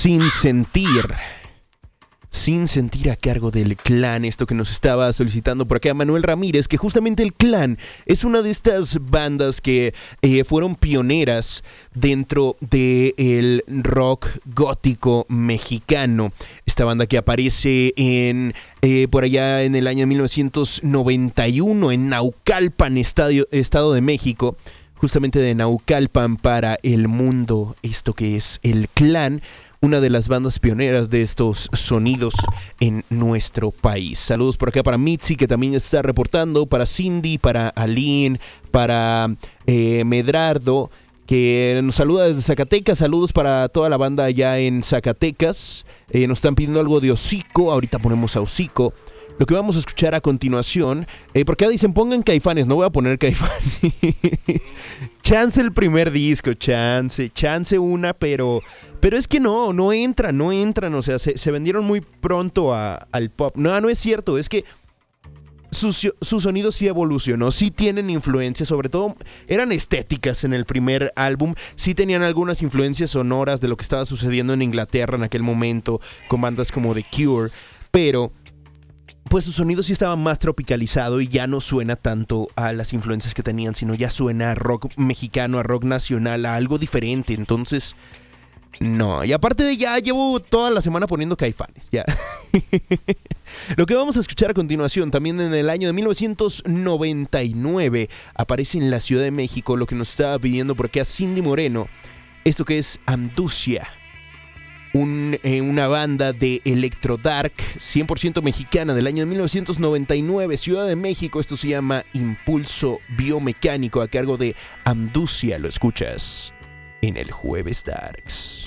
Sin sentir. Sin sentir a cargo del Clan, esto que nos estaba solicitando por acá Manuel Ramírez, que justamente el Clan es una de estas bandas que fueron pioneras dentro del rock gótico mexicano. Esta banda que aparece por allá en el año 1991 en Naucalpan, Estado de México, justamente de Naucalpan para el mundo, esto que es el Clan, una de las bandas pioneras de estos sonidos en nuestro país. Saludos por acá para Mitzi, que también está reportando, para Cindy, para Aline, para Medrardo, que nos saluda desde Zacatecas. Saludos para toda la banda allá en Zacatecas. Nos están pidiendo algo de Hocico, ahorita ponemos a Hocico. Lo que vamos a escuchar a continuación, porque dicen pongan Caifanes, no voy a poner Caifanes. Chance el primer disco, chance una, pero es que no entran, o sea, se vendieron muy pronto al pop. No es cierto, es que su sonido sí evolucionó, sí tienen influencias, sobre todo eran estéticas en el primer álbum, sí tenían algunas influencias sonoras de lo que estaba sucediendo en Inglaterra en aquel momento, con bandas como The Cure, pero pues su sonido sí estaba más tropicalizado y ya no suena tanto a las influencias que tenían, sino ya suena a rock mexicano, a rock nacional, a algo diferente. Entonces, no. Y aparte de ya llevo toda la semana poniendo Caifanes, ya. Lo que vamos a escuchar a continuación, también en el año de 1999, aparece en la Ciudad de México lo que nos estaba pidiendo por acá Cindy Moreno. Esto que es Amducia. Una banda de electro dark 100% mexicana del año de 1999, Ciudad de México. Esto se llama Impulso Biomecánico, a cargo de Amducia. Lo escuchas en el Jueves Darks.